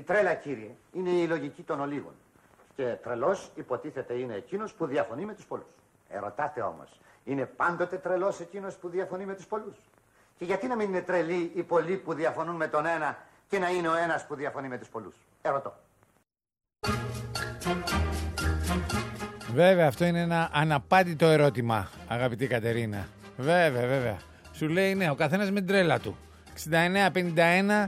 Η τρέλα, κύριε, είναι η λογική των ολίγων. Και τρελός υποτίθεται είναι εκείνος που διαφωνεί με τους πολλούς. Ερωτάτε όμως, είναι πάντοτε τρελός εκείνος που διαφωνεί με τους πολλούς? Και γιατί να μην είναι τρελοί οι πολλοί που διαφωνούν με τον ένα και να είναι ο ένας που διαφωνεί με τους πολλούς? Ερωτώ. Βέβαια, αυτό είναι ένα αναπάντητο ερώτημα, αγαπητή Κατερίνα. Βέβαια. Σου λέει ναι, ο καθένας με την τρέλα του. 6951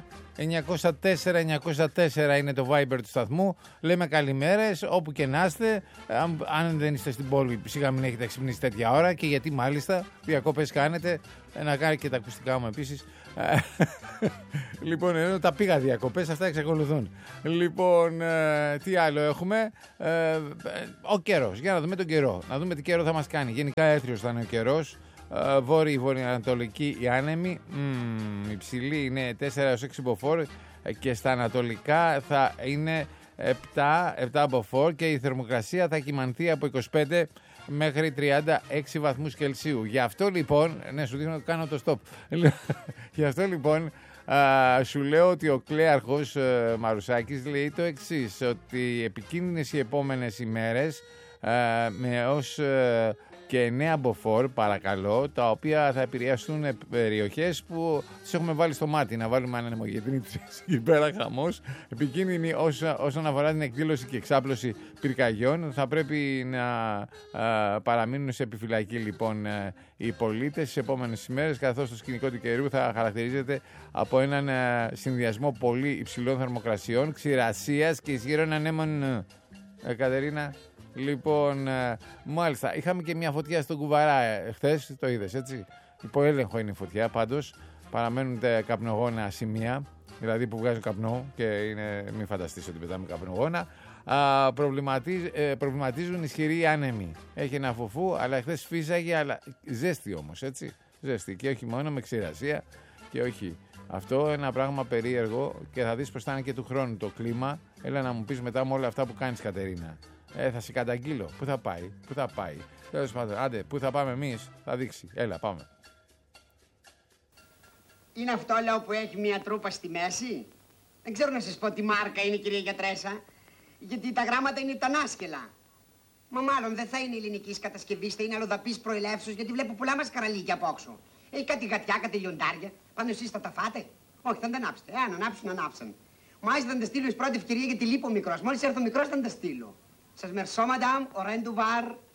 904 είναι το Viber του σταθμού. Λέμε καλημέρες όπου και να είστε. Αν δεν είστε στην πόλη, σιγά μην έχετε ξυπνήσει τέτοια ώρα. Και γιατί μάλιστα διακοπές κάνετε. Να κάνει και τα ακουστικά μου επίσης. Λοιπόν, ενώ τα πήγα διακοπές, αυτά εξακολουθούν. Λοιπόν, τι άλλο έχουμε? Ο καιρός. Για να δούμε τον καιρό. Να δούμε τι καιρό θα μας κάνει. Γενικά έθριος θα είναι ο καιρός. Βόρειο-βορειοανατολική η άνεμη, υψηλή είναι 4 έως 6 μποφόρ και στα ανατολικά θα είναι 7 μποφόρ και η θερμοκρασία θα κυμανθεί από 25 μέχρι 36 βαθμούς Κελσίου. Γι' αυτό λοιπόν, ναι, σου δείχνω, κάνω το stop. Γι' αυτό λοιπόν σου λέω ότι ο κλέαρχος Μαρουσάκης λέει το εξής, ότι επικίνδυνες οι επόμενες ημέρες με ως και 9 μποφόρ, παρακαλώ, τα οποία θα επηρεαστούν περιοχές που τις έχουμε βάλει στο μάτι. Να βάλουμε ανεμογεννήτριες εκεί πέρα, χαμός. Επικίνδυνη όσον αφορά την εκδήλωση και εξάπλωση πυρκαγιών. Θα πρέπει να παραμείνουν σε επιφυλακή λοιπόν οι πολίτες στις επόμενες ημέρες, καθώς το σκηνικό του καιρού θα χαρακτηρίζεται από έναν συνδυασμό πολύ υψηλών θερμοκρασιών, ξηρασίας και ισχυρών ανέμων. Κατερίνα. Λοιπόν, μάλιστα, είχαμε και μια φωτιά στον Κουβαρά χθες, το είδες, έτσι. Υπό έλεγχο είναι η φωτιά, πάντως παραμένουν τα καπνογόνα σημεία, δηλαδή που βγάζουν καπνό και είναι, μην φανταστείς ότι πετάμε καπνογόνα. Προβληματίζουν ισχυροί άνεμοι. Έχει ένα φουφού, αλλά χθες φύσαγε, αλλά ζέστη όμως, έτσι. Ζέστη και όχι μόνο με ξηρασία και όχι. Αυτό είναι ένα πράγμα περίεργο και θα δεις πως θα είναι και του χρόνου το κλίμα. Έλα να μου πεις μετά με όλα αυτά που κάνεις, Κατερίνα. Θα σε καταγγείλω. Πού θα πάει. Τέλος πάντων, άντε, πού θα πάμε εμείς, θα δείξει. Έλα, πάμε. Είναι αυτό, λέω, που έχει μια τρούπα στη μέση? Δεν ξέρω να σας πω τι μάρκα είναι, κυρία γιατρέσα. Γιατί τα γράμματα είναι τανάσκελα. Μα μάλλον δεν θα είναι ελληνικής κατασκευής, θα είναι αλλοδαπής προελεύσεως, γιατί βλέπω πολλά μασκαραλίκια απόξω. Έχει κάτι γατιά, κάτι λιοντάρια. Πάνω εσείς θα τα φάτε? Όχι, θα τα ανάψετε. Αν ανάψουν, ανάψαν. Μάλιστα θα τα στείλω εις πρώτη ευκαιρία γιατί λείπω μικρός. Μόλις έρθω μικρός θα τα στείλω. Σας μερσώ, madame, au revoir.